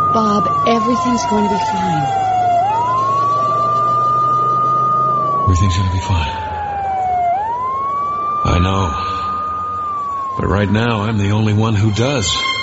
Bob, everything's going to be fine. Everything's going to be fine. I know. But right now, I'm the only one who does.